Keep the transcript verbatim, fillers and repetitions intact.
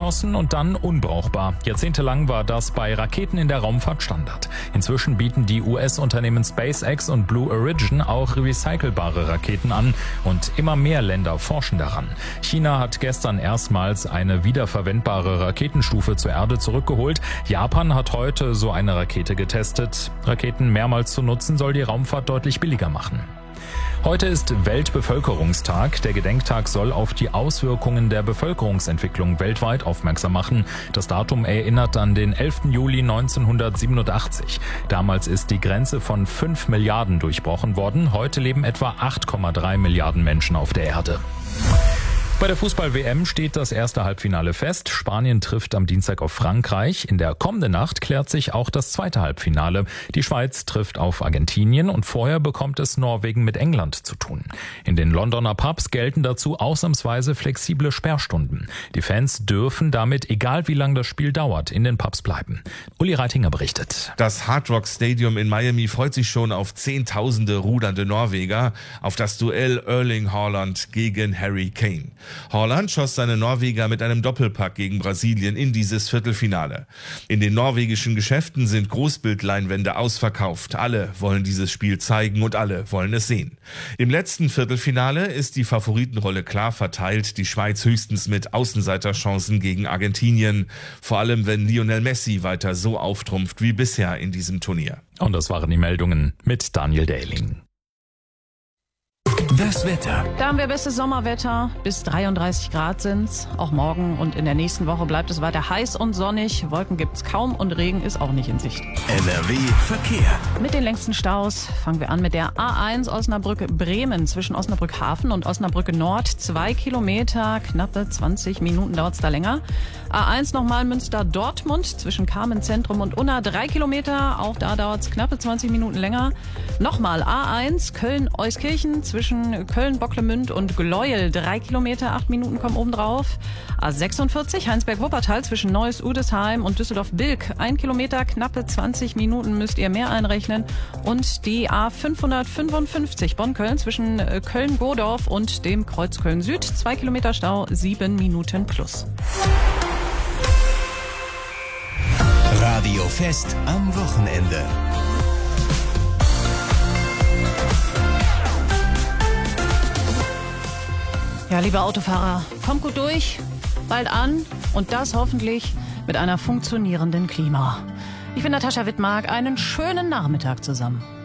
geschossen und dann unbrauchbar. Jahrzehntelang war das bei Raketen in der Raumfahrt Standard. Inzwischen bieten die U S-Unternehmen SpaceX und Blue Origin auch recycelbare Raketen an und immer mehr Länder forschen daran. China hat gestern erstmals eine wiederverwendbare Raketenstufe zur Erde zurückgeholt. Japan hat heute so eine Rakete getestet. Raketen mehrmals zu nutzen soll die Raumfahrt deutlich billiger machen. Heute ist Weltbevölkerungstag. Der Gedenktag soll auf die Auswirkungen der Bevölkerungsentwicklung weltweit aufmerksam machen. Das Datum erinnert an den elften Juli neunzehnhundertsiebenundachtzig. Damals ist die Grenze von fünf Milliarden durchbrochen worden. Heute leben etwa acht Komma drei Milliarden Menschen auf der Erde. Bei der Fußball-W M steht das erste Halbfinale fest. Spanien trifft am Dienstag auf Frankreich. In der kommenden Nacht klärt sich auch das zweite Halbfinale. Die Schweiz trifft auf Argentinien und vorher bekommt es Norwegen mit England zu tun. In den Londoner Pubs gelten dazu ausnahmsweise flexible Sperrstunden. Die Fans dürfen damit, egal wie lang das Spiel dauert, in den Pubs bleiben. Uli Reitinger berichtet. Das Hard Rock Stadium in Miami freut sich schon auf zehntausende rudernde Norweger, auf das Duell Erling Haaland gegen Harry Kane. Haaland schoss seine Norweger mit einem Doppelpack gegen Brasilien in dieses Viertelfinale. In den norwegischen Geschäften sind Großbildleinwände ausverkauft. Alle wollen dieses Spiel zeigen und alle wollen es sehen. Im letzten Viertelfinale ist die Favoritenrolle klar verteilt. Die Schweiz höchstens mit Außenseiterchancen gegen Argentinien. Vor allem, wenn Lionel Messi weiter so auftrumpft wie bisher in diesem Turnier. Und das waren die Meldungen mit Daniel Dehling. Das Wetter. Da haben wir bestes Sommerwetter. Bis dreiunddreißig Grad sind's. Auch morgen und in der nächsten Woche bleibt es weiter heiß und sonnig. Wolken gibt's kaum und Regen ist auch nicht in Sicht. N R W Verkehr. Mit den längsten Staus fangen wir an mit der A eins Osnabrück-Bremen zwischen Osnabrück-Hafen und Osnabrück-Nord. Zwei Kilometer, knappe zwanzig Minuten dauert's da länger. A eins nochmal Münster-Dortmund zwischen Carmen-Zentrum und Unna. Drei Kilometer, auch da dauert's knappe zwanzig Minuten länger. Nochmal A eins Köln-Euskirchen zwischen Köln-Bocklemünd und Gleuel. Drei Kilometer, acht Minuten kommen obendrauf. A sechsundvierzig Heinsberg-Wuppertal zwischen Neuss-Udesheim und Düsseldorf-Bilk. Ein Kilometer, knappe zwanzig Minuten müsst ihr mehr einrechnen. Und die A fünfhundertfünfundfünfzig Bonn-Köln zwischen Köln-Godorf und dem Kreuz Köln-Süd. Zwei Kilometer Stau, sieben Minuten plus. Radio Fest am Wochenende. Ja, liebe Autofahrer, kommt gut durch, bald an und das hoffentlich mit einer funktionierenden Klima. Ich bin Natascha Wittmark, einen schönen Nachmittag zusammen.